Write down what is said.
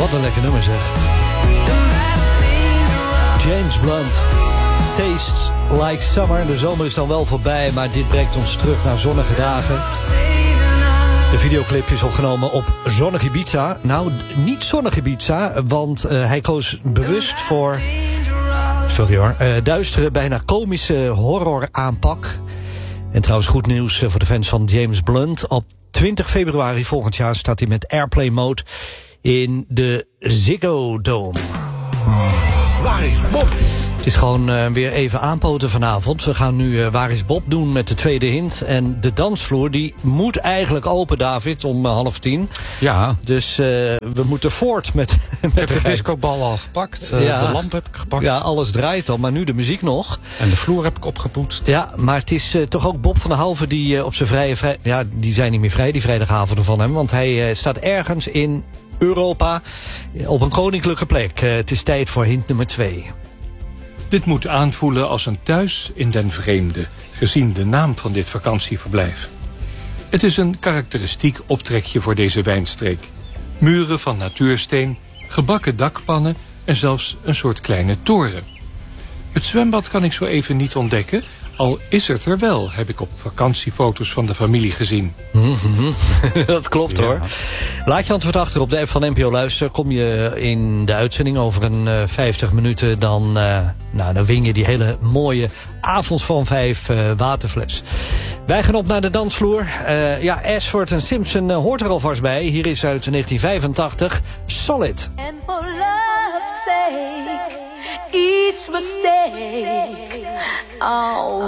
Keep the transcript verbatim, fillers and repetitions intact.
Wat een lekker nummer zeg. James Blunt. Tastes like summer. De zomer is dan wel voorbij, maar dit brengt ons terug naar zonnige dagen. De videoclip is opgenomen op zonnig Ibiza. Nou, niet zonnig Ibiza, want uh, hij koos bewust voor... Sorry hoor. Uh, duistere, bijna komische horror aanpak. En trouwens goed nieuws voor de fans van James Blunt. Op twintig februari volgend jaar staat hij met Airplay Mode in de Ziggo Dome. Waar is Bob? Het is gewoon uh, weer even aanpoten vanavond. We gaan nu uh, Waar is Bob doen met de tweede hint. En de dansvloer die moet eigenlijk open, David, om uh, half tien. Ja. Dus uh, we moeten voort met, met ik heb de, de discobal al gepakt. Uh, ja. De lamp heb ik gepakt. Ja, alles draait al, maar nu de muziek nog. En de vloer heb ik opgepoetst. Ja, maar het is uh, toch ook Bob van der Halve die uh, op zijn vrije... Vrij, ja, die zijn niet meer vrij, die vrijdagavonden van hem. Want hij uh, staat ergens in Europa op een koninklijke plek. Uh, het is tijd voor hint nummer twee. Dit moet aanvoelen als een thuis in den vreemde, gezien de naam van dit vakantieverblijf. Het is een karakteristiek optrekje voor deze wijnstreek. Muren van natuursteen, gebakken dakpannen en zelfs een soort kleine toren. Het zwembad kan ik zo even niet ontdekken, al is het er wel, heb ik op vakantiefoto's van de familie gezien. Mm-hmm. Dat klopt, ja. Hoor. Laat je antwoord achter op de app van N P O Luister. Kom je in de uitzending over een uh, vijftig minuten... Dan, uh, nou, dan win je die hele mooie avond van vijf uh, waterfles. Wij gaan op naar de dansvloer. Uh, ja, Ashford en Simpson uh, hoort er alvast bij. Hier is uit negentien vijfentachtig Solid. And for love's sake, each mistake, oh.